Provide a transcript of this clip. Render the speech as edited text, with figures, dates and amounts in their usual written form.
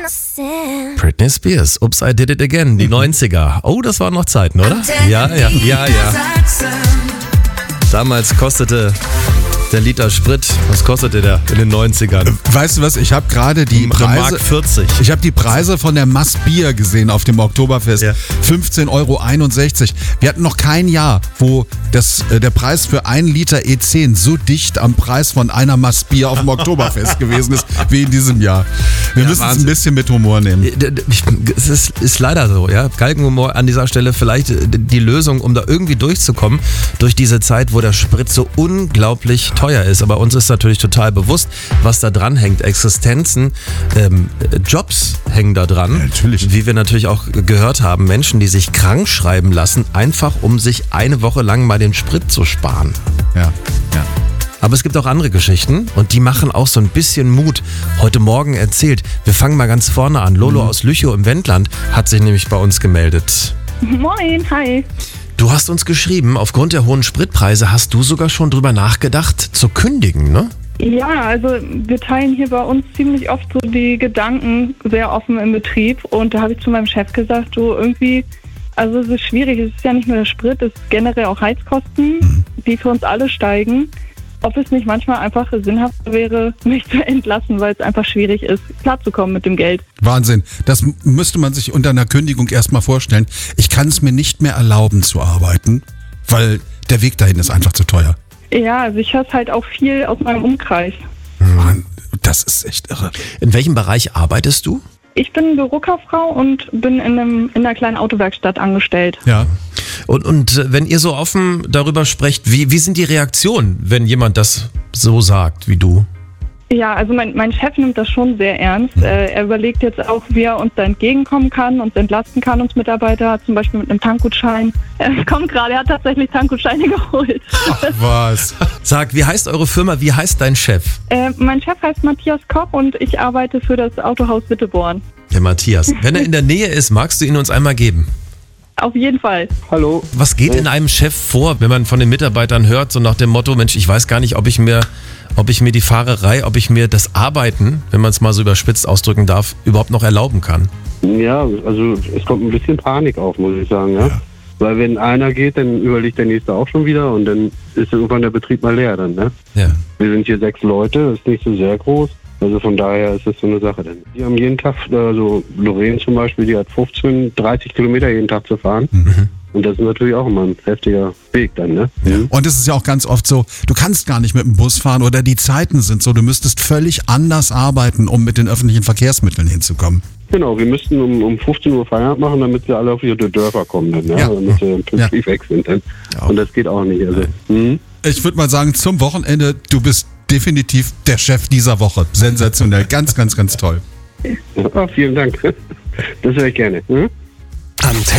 Britney Spears, Oops, I Did It Again, die 90er. Oh, das waren noch Zeiten, oder? Ja. Damals kostete der Liter Sprit, was kostete der in den 90ern? Weißt du was, ich habe gerade die Preise... Mark 40. Ich habe die Preise von der Mass Bier gesehen auf dem Oktoberfest. Ja. 15,61 €. Wir hatten noch kein Jahr, wo der Preis für 1 Liter E10 so dicht am Preis von einer Mass Bier auf dem Oktoberfest gewesen ist, wie in diesem Jahr. Wir müssen es ein bisschen mit Humor nehmen. Es ist leider so, ja. Galgenhumor an dieser Stelle vielleicht die Lösung, um da irgendwie durchzukommen, durch diese Zeit, wo der Sprit so unglaublich teuer ist. Aber uns ist natürlich total bewusst, was da dran hängt. Existenzen, Jobs hängen da dran. Ja, natürlich. Wie wir natürlich auch gehört haben, Menschen, die sich krank schreiben lassen, einfach um sich eine Woche lang mal den Sprit zu sparen. Ja. Aber es gibt auch andere Geschichten und die machen auch so ein bisschen Mut. Heute Morgen erzählt, wir fangen mal ganz vorne an. Lolo aus Lüchow im Wendland hat sich nämlich bei uns gemeldet. Moin, hi. Du hast uns geschrieben, aufgrund der hohen Spritpreise hast du sogar schon drüber nachgedacht, zu kündigen, ne? Ja, also wir teilen hier bei uns ziemlich oft so die Gedanken sehr offen im Betrieb und da habe ich zu meinem Chef gesagt, du irgendwie, also es ist schwierig, es ist ja nicht nur der Sprit, es ist generell auch Heizkosten, die für uns alle steigen. Ob es nicht manchmal einfach sinnhafter wäre, mich zu entlassen, weil es einfach schwierig ist, klarzukommen mit dem Geld. Wahnsinn. Das müsste man sich unter einer Kündigung erstmal vorstellen. Ich kann es mir nicht mehr erlauben zu arbeiten, weil der Weg dahin ist einfach zu teuer. Ja, also ich höre es halt auch viel aus meinem Umkreis. Mann, das ist echt irre. In welchem Bereich arbeitest du? Ich bin Bürokauffrau und bin in einer kleinen Autowerkstatt angestellt. Ja. Und wenn ihr so offen darüber sprecht, wie sind die Reaktionen, wenn jemand das so sagt wie du? Ja, also mein Chef nimmt das schon sehr ernst. Er überlegt jetzt auch, wie er uns da entgegenkommen kann, uns entlasten kann, uns Mitarbeiter, zum Beispiel mit einem Tankgutschein. Er hat tatsächlich Tankgutscheine geholt. Ach was. Sag, wie heißt eure Firma, wie heißt dein Chef? Mein Chef heißt Matthias Kopp und ich arbeite für das Autohaus Witteborn. Der Matthias. Wenn er in der Nähe ist, magst du ihn uns einmal geben? Auf jeden Fall. Hallo. Was geht in einem Chef vor, wenn man von den Mitarbeitern hört, so nach dem Motto, Mensch, ich weiß gar nicht, ob ich mir die Fahrerei, ob ich mir das Arbeiten, wenn man es mal so überspitzt ausdrücken darf, überhaupt noch erlauben kann? Ja, also es kommt ein bisschen Panik auf, muss ich sagen, ja. Weil wenn einer geht, dann überlegt der nächste auch schon wieder und dann ist irgendwann der Betrieb mal leer dann, ne? Ja. Wir sind hier 6 Leute, das ist nicht so sehr groß. Also von daher ist das so eine Sache denn. Die haben jeden Tag, also Lorraine zum Beispiel, die hat 30 Kilometer jeden Tag zu fahren. Und das ist natürlich auch immer ein heftiger Weg dann, ne? Ja. Und es ist ja auch ganz oft so, du kannst gar nicht mit dem Bus fahren oder die Zeiten sind so, du müsstest völlig anders arbeiten, um mit den öffentlichen Verkehrsmitteln hinzukommen. Genau, wir müssten um 15 Uhr Feierabend machen, damit sie alle auf ihre Dörfer kommen dann, ja? Damit sie pünktlich weg sind dann. Ja. Und das geht auch nicht. Also, Ich würde mal sagen, zum Wochenende, du bist definitiv der Chef dieser Woche. Sensationell, ganz, ganz, ganz toll. Ja, vielen Dank. Das höre ich gerne.